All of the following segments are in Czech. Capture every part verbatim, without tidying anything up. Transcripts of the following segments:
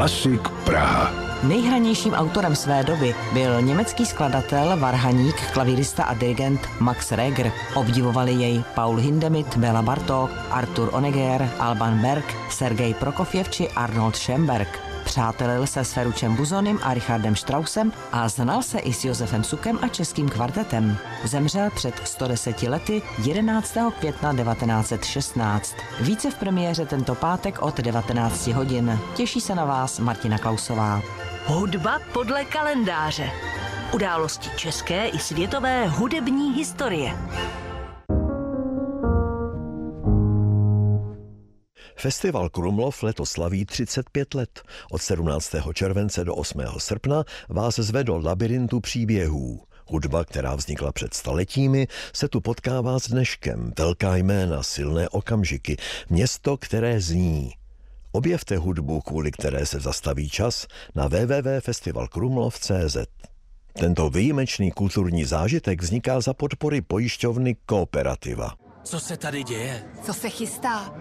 Klasik Praha. Nejhranějším autorem své doby byl německý skladatel, varhaník, klavírista a dirigent Max Reger. Obdivovali jej Paul Hindemith, Béla Bartók, Artur Honegger, Alban Berg, Sergej Prokofjev či Arnold Schoenberg. Přátelil se s Feručem Buzonym a Richardem Straussem a znal se i s Josefem Sukem a českým kvartetem. Zemřel před sto deseti lety jedenáctého května devatenáct set šestnáct. Více v premiéře tento pátek od devatenácti hodin. Těší se na vás Martina Klausová. Hudba podle kalendáře. Události české i světové hudební historie. Festival Krumlov letos slaví třicet pět let. Od sedmnáctého července do osmého srpna vás zvede do labirintu příběhů. Hudba, která vznikla před staletími, se tu potkává s dneškem. Velká jména, silné okamžiky, město, které zní. Objevte hudbu, kvůli které se zastaví čas, na w w w tečka festival krumlov tečka c z. Tento výjimečný kulturní zážitek vzniká za podpory pojišťovny Kooperativa. Co se tady děje? Co se chystá?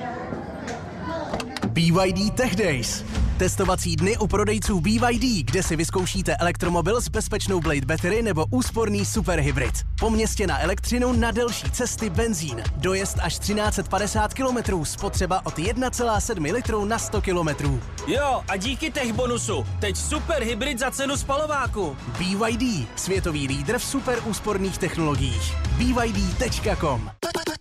B Y D Tech Days. Testovací dny u prodejců B Y D, kde si vyzkoušíte elektromobil s bezpečnou Blade Battery nebo úsporný superhybrid. Po městě na elektřinu, na delší cesty benzín. Dojezd až třináct set padesát kilometrů, spotřeba od jedna celá sedm litru na sto kilometrů. Jo, a díky tech bonusu, teď superhybrid za cenu spalováku. B Y D, světový lídr v super úsporných technologiích. B Y D tečka com